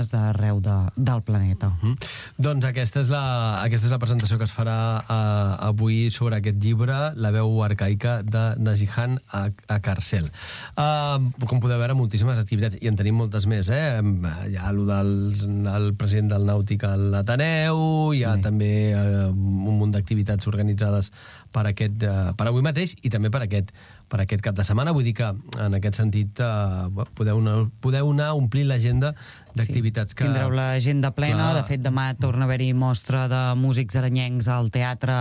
d'arreu del planeta. Doncs aquesta és la presentació que es farà avui sobre aquest llibre, La veu arcaica de Nagihan Akarcel. Com podeu veure, moltíssimes activitats, i en tenim moltes més, Hi ha el president del Nàutic a l'Ateneu, hi ha també un munt d'activitats organitzades per avui mateix i també per aquest cap de setmana. Vull dir que en aquest sentit podeu anar omplint l'agenda d'activitats que... Tindreu l'agenda plena. Clar. De fet, demà torna a haver-hi mostra de músics aranyencs al Teatre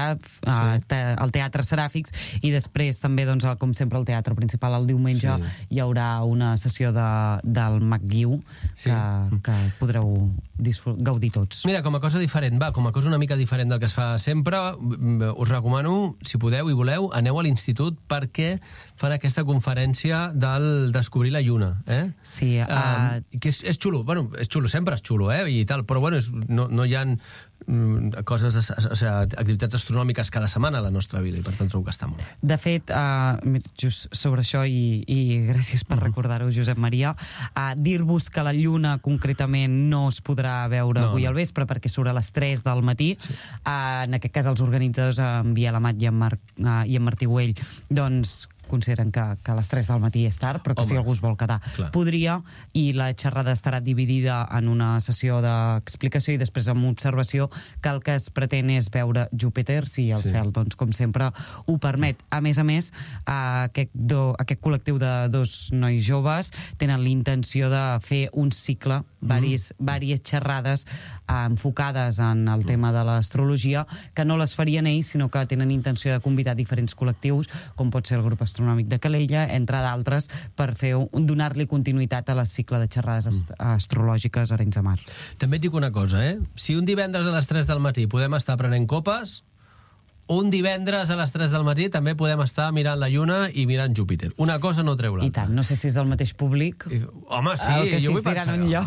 Seràfics, i després també, doncs, com sempre, al Teatre Principal el diumenge hi haurà una sessió del McGill que podreu gaudir tots. Mira, com a cosa diferent, com a cosa una mica diferent del que es fa sempre, us recomano, si podeu i voleu, aneu a l'Institut perquè fan aquesta conferència del Descobrir la Lluna. Sí. Que és xulo, és xulo, sempre és xulo, i tal, però no hi ha coses, activitats astronòmiques cada setmana a la nostra vila, i per tant trobo que està molt bé. De fet, just sobre això, i gràcies per recordar-ho, Josep Maria, dir-vos que la Lluna concretament no es podrà veure avui al vespre perquè surt a les 3 del matí. En aquest cas els organitzadors, en Biel Amat i en Martí Güell, doncs consideren que a les 3 del matí és tard, però que si algú es vol quedar podria, i la xerrada estarà dividida en una sessió d'explicació i després amb observació, que el que es pretén és veure Júpiter, si el cel, doncs, com sempre, ho permet. A més, aquest col·lectiu de dos nois joves tenen l'intenció de fer un cicle, diverses xerrades enfocades en el tema de l'astrologia, que no les farien ells, sinó que tenen intenció de convidar diferents col·lectius, com pot ser el grup astronòmic de Calella, entre d'altres, per donar-li continuïtat a la cicle de xerrades astrològiques a Arenys de Mar. També et dic una cosa, si un divendres a les 3 del matí podem estar prenent copes, un divendres a les 3 del matí també podem estar mirant la Lluna i mirant Júpiter. Una cosa no treu l'altra. I tant, no sé si és el mateix públic. Home, sí, jo vull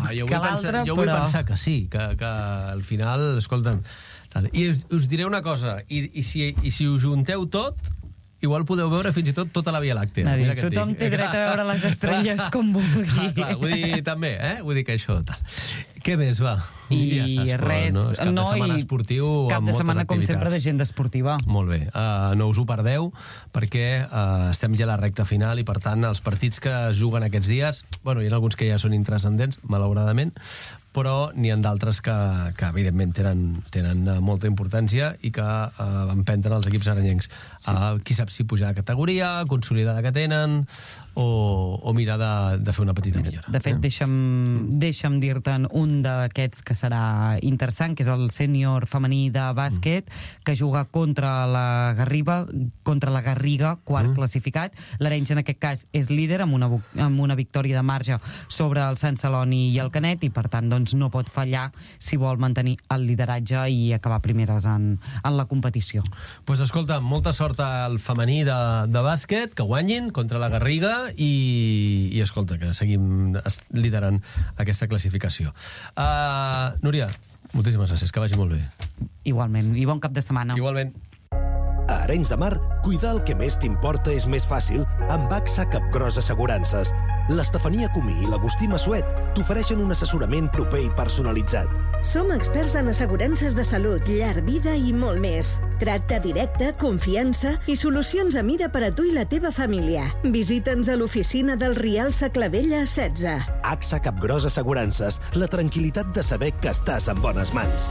pensar que sí, que al final, escolta'm, i us diré una cosa, i si us junteu tot, igual podeu veure fins i tota la Via Làctea. Tothom té dret a veure les estrelles com vulgui. Vull dir, també, vull dir que això tal. Què més, va? I res, cap de setmana esportiu amb moltes activitats. Cap de setmana, com sempre, d'agenda esportiva. Molt bé, no us ho perdeu, perquè estem ja a la recta final i, per tant, els partits que es juguen aquests dies, hi ha alguns que ja són intranscendents, malauradament, però n'hi ha d'altres que evidentment tenen molta importància i que empenten els equips aranyencs. Qui sap si pujar de categoria, consolidar que tenen, o mirar de fer una petita millora. De fet, deixa'm dir-te'n un d'aquests que serà interessant, que és el sènior femení de bàsquet, que juga contra la Garriga, quart classificat. L'Arenys, en aquest cas, és líder amb una victòria de marge sobre el Sant Celoni i el Canet, i per tant, doncs, no pot fallar si vol mantenir el lideratge i acabar primeres en la competició. Doncs escolta, molta sort al femení de bàsquet, que guanyin contra la Garriga, i escolta, que seguim liderant aquesta classificació. Núria, moltíssimes gràcies, que vagi molt bé. Igualment, i bon cap de setmana. Igualment. A Arenys de Mar, cuidar el que més t'importa és més fàcil amb AXA Capgros Assegurances. L'Estefania Comí i l'Agustí Massuet t'ofereixen un assessorament proper i personalitzat. Som experts en assegurances de salut, llar, vida i molt més. Tracte directe, confiança i solucions a mida per a tu i la teva família. Visita'ns a l'oficina del Rial Saclavella 16. AXA Capgros Assegurances, la tranquil·litat de saber que estàs en bones mans.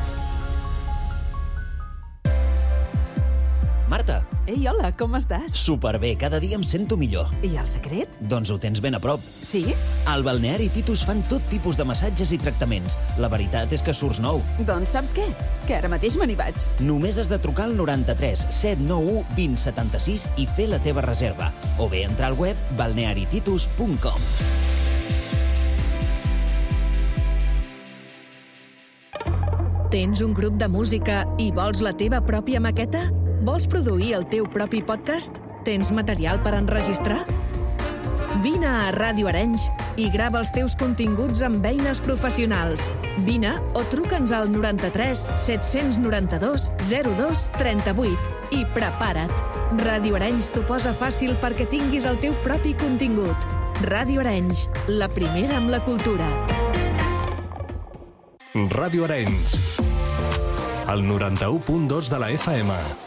Marta. Ei, hola, com estàs? Superbé, cada dia em sento millor. I el secret? Doncs ho tens ben a prop. Sí? Al Balneari Titus fan tot tipus de massatges i tractaments. La veritat és que surts nou. Doncs saps què? Que ara mateix me n'hi vaig. Només has de trucar al 93 791 2076 i fer la teva reserva. O bé entrar al web balnearititus.com. Tens un grup de música i vols la teva pròpia maqueta? Vols produir el teu propi podcast? Tens material per enregistrar? Vine a Ràdio Arenys i grava els teus continguts amb eines professionals. Vine o truca'ns al 93 792 02 38 i prepara't. Ràdio Arenys t'ho posa fàcil perquè tinguis el teu propi contingut. Ràdio Arenys, la primera amb la cultura. Ràdio Arenys, el 91.2 de la FM.